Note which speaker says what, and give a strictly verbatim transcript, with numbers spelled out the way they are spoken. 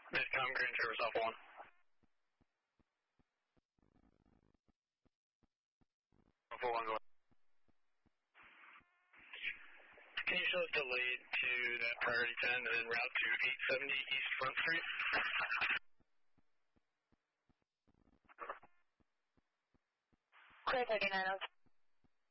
Speaker 1: Midcom Green Service Alpha one. Alpha one, go ahead. Can you show us delayed to that priority ten and then route to eight seventy East Front Street?
Speaker 2: Clear thirty-nine oh.